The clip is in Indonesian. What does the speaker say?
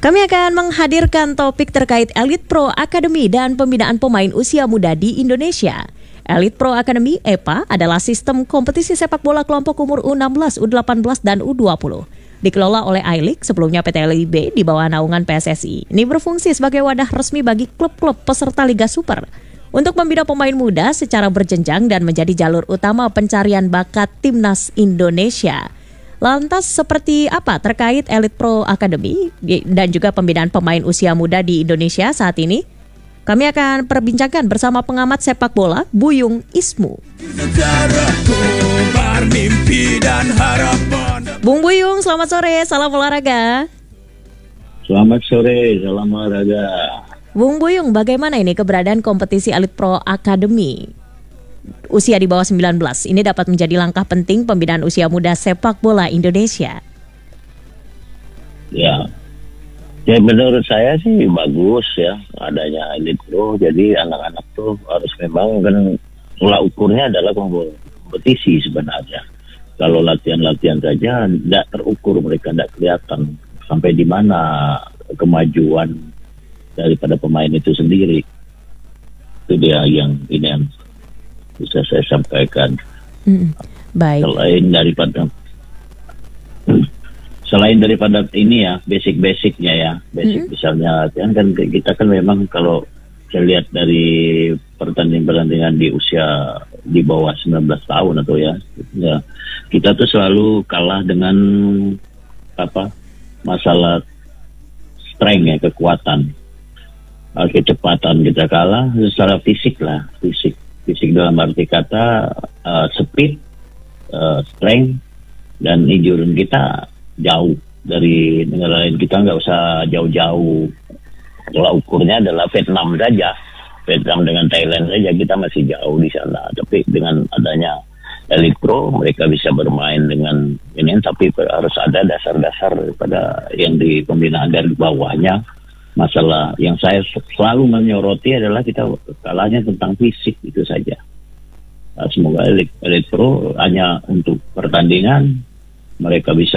Kami akan menghadirkan topik terkait Elite Pro Academy dan pembinaan pemain usia muda di Indonesia. Elite Pro Academy (EPA) adalah sistem kompetisi sepak bola kelompok umur U16, U18, dan U20. Dikelola oleh I-League, sebelumnya PT LIB di bawah naungan PSSI. Ini berfungsi sebagai wadah resmi bagi klub-klub peserta Liga Super untuk membina pemain muda secara berjenjang dan menjadi jalur utama pencarian bakat timnas Indonesia. Lantas seperti apa terkait Elite Pro Academy dan juga pembinaan pemain usia muda di Indonesia saat ini? Kami akan perbincangkan bersama pengamat sepak bola, Buyung Ismu. Bung Buyung, selamat sore, salam olahraga. Selamat sore, salam olahraga. Bung Buyung, bagaimana ini keberadaan kompetisi Elite Pro Academy? Usia di bawah 19 ini dapat menjadi langkah penting pembinaan usia muda sepak bola Indonesia. Ya menurut saya sih bagus ya adanya Elite Pro. Jadi anak-anak tuh harus memang kan ukurnya adalah kompetisi sebenarnya. Kalau latihan-latihan saja tidak terukur, mereka tidak kelihatan sampai di mana kemajuan daripada pemain itu sendiri. Itu dia yang ini yang bisa saya sampaikan. Baik. Selain daripada ini ya, basic-basicnya ya, misalnya latihan kan kita kan memang kalau saya lihat dari pertandingan di usia di bawah 19 tahun atau ya kita tuh selalu kalah dengan masalah strength ya, kekuatan, kecepatan kita kalah secara fisik dalam arti kata speed, strength, dan endurance kita jauh dari negara lain. Kita nggak usah jauh-jauh. Kalau ukurnya adalah Vietnam saja. Vietnam dengan Thailand saja kita masih jauh di sana. Tapi dengan adanya Elite Pro mereka bisa bermain dengan ini, tapi harus ada dasar-dasar pada yang di pembinaan dari bawahnya. Masalah yang saya selalu menyoroti adalah kita kalahnya tentang fisik, itu saja. Semoga Elite Pro hanya untuk pertandingan mereka bisa